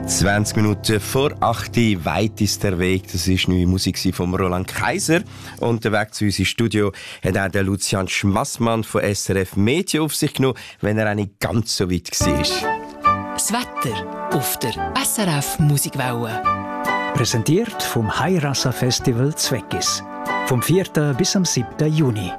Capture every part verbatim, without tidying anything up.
zwanzig Minuten vor acht Uhr, weit ist der Weg. Das war neue Musik von Roland Kaiser. Und der Weg zu unserem Studio hat auch der Lucian Schmassmann von S R F Media auf sich genommen, wenn er auch nicht ganz so weit war. Das Wetter auf der S R F Musikwelle. Präsentiert vom Hairasa Festival Zweckis. Vom vierten bis am siebten Juni.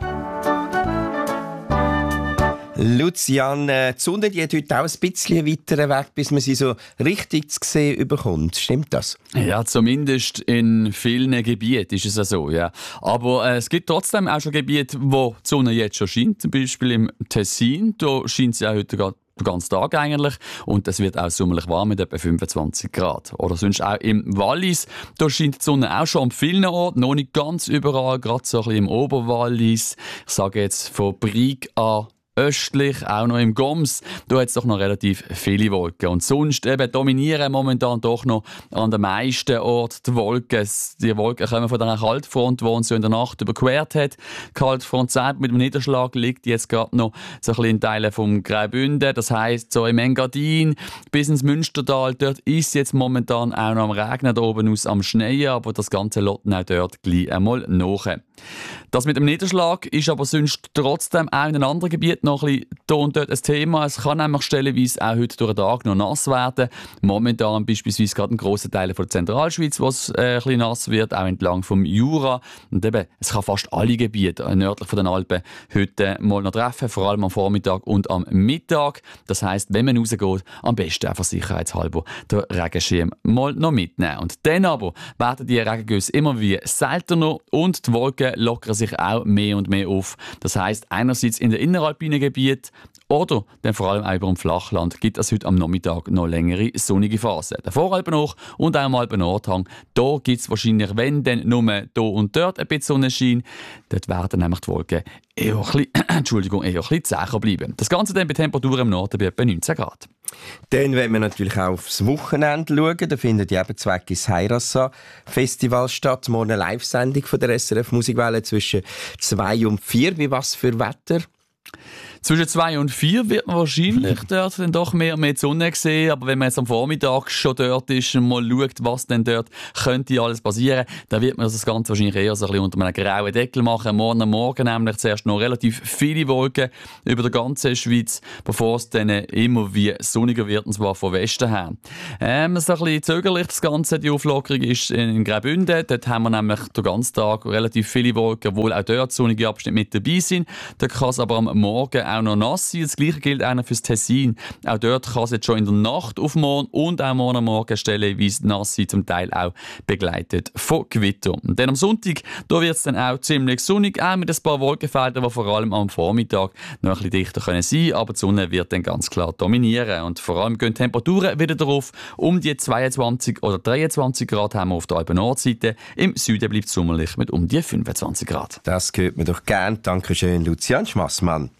Lucian, äh, die Sonne die hat heute auch ein bisschen weiter weg, bis man sie so richtig zu sehen bekommt. Stimmt das? Ja, zumindest in vielen Gebieten ist es ja so, ja. Aber äh, es gibt trotzdem auch schon Gebiete, wo die Sonne jetzt schon scheint. Zum Beispiel im Tessin, da scheint sie ja heute gerade den ganzen Tag eigentlich. Und es wird auch sommerlich warm mit etwa fünfundzwanzig Grad. Oder sonst auch im Wallis, da scheint die Sonne auch schon an vielen Orten, noch nicht ganz überall, gerade so ein bisschen im Oberwallis. Ich sage jetzt von Brig an östlich, auch noch im Goms, da hat es doch noch relativ viele Wolken. Und sonst eben dominieren momentan doch noch an den meisten Orten die Wolken. Die Wolken kommen von dieser Kaltfront, die uns in der Nacht überquert hat. Die Kaltfront selbst mit dem Niederschlag liegt jetzt gerade noch so ein bisschen in Teilen vom Graubünden. Das heisst, so im Engadin bis ins Münstertal, dort ist jetzt momentan auch noch am Regnen, da oben aus am Schneien, aber das ganze Lotten auch dort gleich einmal nach. Das mit dem Niederschlag ist aber sonst trotzdem auch in den anderen Gebieten noch ein bisschen da und dort ein Thema. Es kann nämlich stellenweise auch heute durch den Tag noch nass werden. Momentan beispielsweise gerade in grossen Teilen von der Zentralschweiz, wo es äh, ein bisschen nass wird, auch entlang vom Jura. Und eben, es kann fast alle Gebiete nördlich von den Alpen heute mal noch treffen, vor allem am Vormittag und am Mittag. Das heisst, wenn man rausgeht, am besten einfach sicherheitshalber den Regenschirm mal noch mitnehmen. Und dann aber werden die Regengüsse immer wie seltener und die Wolken lockern sich auch mehr und mehr auf. Das heisst, einerseits in den inneralpinen Gebieten oder dann vor allem auch über dem Flachland gibt es heute am Nachmittag noch längere sonnige Phasen. Der Voralpen hoch und auch am Alpen-Nordhang, da gibt es wahrscheinlich, wenn dann nur da und dort ein bisschen Sonnenschein, dort werden nämlich die Wolken eher ein bisschen, Entschuldigung, eher ein bisschen zäher bleiben. Das Ganze dann bei Temperaturen im Norden bei etwa neunzehn Grad. Dann wollen wir natürlich auch aufs Wochenende schauen. Da findet ja eben Zweckis Hairasa Festival statt. Morgen eine Live-Sendung von der S R F Musikwelle zwischen zwei und vier. Wie was für Wetter? Zwischen zwei und vier wird man wahrscheinlich dort dann doch mehr und mehr die Sonne sehen. Aber wenn man jetzt am Vormittag schon dort ist und mal schaut, was denn dort könnte alles passieren, dann wird man das Ganze wahrscheinlich eher so ein bisschen unter einem grauen Deckel machen. Morgen am Morgen nämlich zuerst noch relativ viele Wolken über der ganzen Schweiz, bevor es dann immer wie sonniger wird, und zwar von Westen her. Ähm, so ein bisschen zögerlich das Ganze, die Auflockerung ist in Graubünden. Dort haben wir nämlich den ganzen Tag relativ viele Wolken, obwohl auch dort sonnige Abschnitte mit dabei sind. Da kann es aber am Morgen auch noch nass sein. Das Gleiche gilt auch für das Tessin. Auch dort kann es jetzt schon in der Nacht auf morgen und auch morgen am Morgen stellenweise nass sein, zum Teil auch begleitet von Gewitter. Und dann am Sonntag, da wird es dann auch ziemlich sonnig, auch mit ein paar Wolkenfeldern, die vor allem am Vormittag noch ein bisschen dichter können sein, aber die Sonne wird dann ganz klar dominieren. Und vor allem gehen die Temperaturen wieder darauf. Um die zweiundzwanzig oder dreiundzwanzig Grad haben wir auf der Alpen-Nordseite. Im Süden bleibt es sommerlich mit um die fünfundzwanzig Grad. Das hört man doch gern. Dankeschön, Lucian Schmassmann.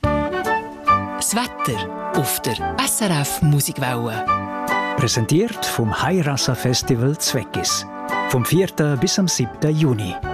Das Wetter auf der S R F Musikwelle. Präsentiert vom Hairasa Festival Zweckis. Vom vierten bis am siebten Juni.